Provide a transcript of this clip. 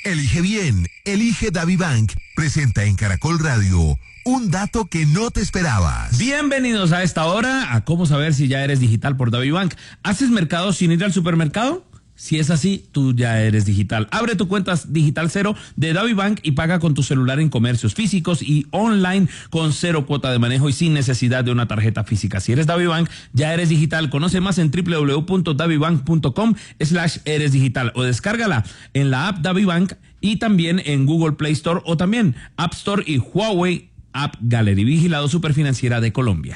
Elige bien, elige DaviBank. Presenta en Caracol Radio un dato que no te esperabas. Bienvenidos a esta hora a cómo saber si ya eres digital por DaviBank. ¿Haces mercado sin ir al supermercado? Si es así, tú ya eres digital. Abre tu cuenta digital cero de DaviBank y paga con tu celular en comercios físicos y online con 0 cuota de manejo y sin necesidad de una tarjeta física. Si eres DaviBank, ya eres digital. Conoce más en www.davibank.com/eres digital o descárgala en la app DaviBank y también en Google Play Store o también App Store y Huawei App Gallery. Vigilado Superfinanciera de Colombia.